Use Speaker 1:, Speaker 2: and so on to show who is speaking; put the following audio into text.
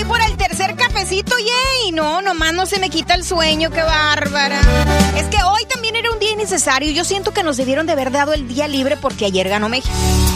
Speaker 1: voy por el tercer cafecito, yay. No, nomás no se me quita el sueño, qué bárbara. Es que hoy también era un día innecesario. Yo siento que nos debieron de haber dado el día libre porque ayer ganó México.